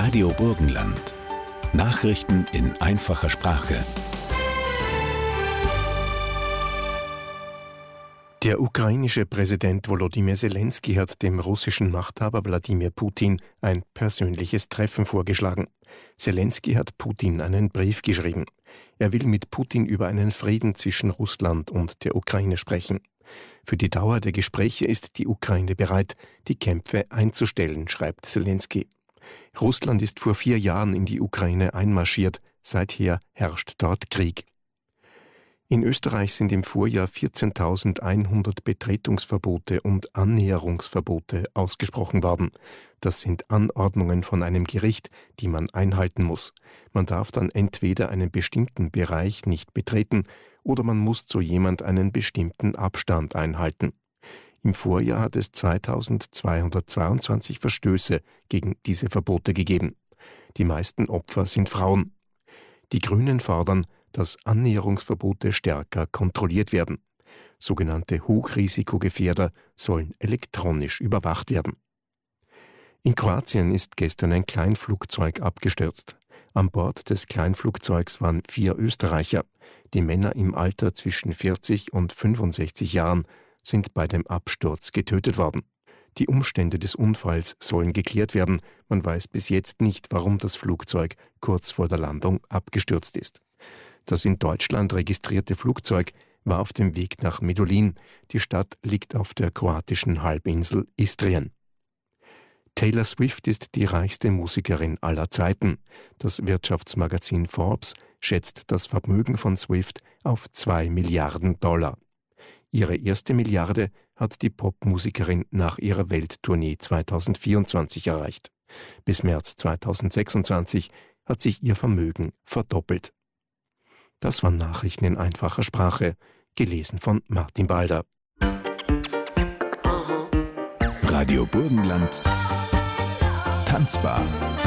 Radio Burgenland. Nachrichten in einfacher Sprache. Der ukrainische Präsident Volodymyr Zelensky hat dem russischen Machthaber Wladimir Putin ein persönliches Treffen vorgeschlagen. Zelensky hat Putin einen Brief geschrieben. Er will mit Putin über einen Frieden zwischen Russland und der Ukraine sprechen. Für die Dauer der Gespräche ist die Ukraine bereit, die Kämpfe einzustellen, schreibt Zelensky. Russland ist vor 4 Jahren in die Ukraine einmarschiert. Seither herrscht dort Krieg. In Österreich sind im Vorjahr 14.100 Betretungsverbote und Annäherungsverbote ausgesprochen worden. Das sind Anordnungen von einem Gericht, die man einhalten muss. Man darf dann entweder einen bestimmten Bereich nicht betreten oder man muss zu jemand einen bestimmten Abstand einhalten. Im Vorjahr hat es 2.222 Verstöße gegen diese Verbote gegeben. Die meisten Opfer sind Frauen. Die Grünen fordern, dass Annäherungsverbote stärker kontrolliert werden. Sogenannte Hochrisikogefährder sollen elektronisch überwacht werden. In Kroatien ist gestern ein Kleinflugzeug abgestürzt. An Bord des Kleinflugzeugs waren 4 Österreicher. Die Männer im Alter zwischen 40 und 65 Jahren sind bei dem Absturz getötet worden. Die Umstände des Unfalls sollen geklärt werden. Man weiß bis jetzt nicht, warum das Flugzeug kurz vor der Landung abgestürzt ist. Das in Deutschland registrierte Flugzeug war auf dem Weg nach Medulin. Die Stadt liegt auf der kroatischen Halbinsel Istrien. Taylor Swift ist die reichste Musikerin aller Zeiten. Das Wirtschaftsmagazin Forbes schätzt das Vermögen von Swift auf $2 Milliarden. Ihre erste Milliarde hat die Popmusikerin nach ihrer Welttournee 2024 erreicht. Bis März 2026 hat sich ihr Vermögen verdoppelt. Das waren Nachrichten in einfacher Sprache, gelesen von Martin Balder. Radio Burgenland. Tanzbar.